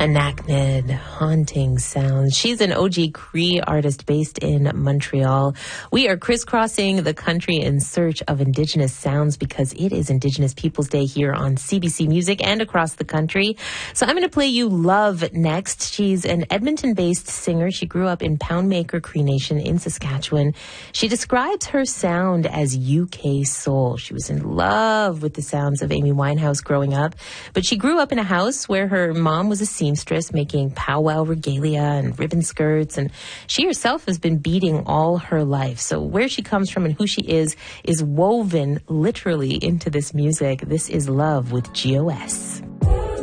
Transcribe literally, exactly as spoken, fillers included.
Anachnid, haunting sounds. She's an O G Cree artist based in Montreal. We are crisscrossing the country in search of Indigenous sounds because it is Indigenous Peoples Day here on C B C Music and across the country. So I'm going to play you Love next. She's an Edmonton-based singer. She grew up in Poundmaker Cree Nation in Saskatchewan. She describes her sound as U K soul. She was in love with the sounds of Amy Winehouse growing up, but she grew up in a house where her mom was a seamstress making powwow regalia and ribbon skirts, and she herself has been beading all her life. So where she comes from and who she is is woven literally into this music. This is Love with G O S.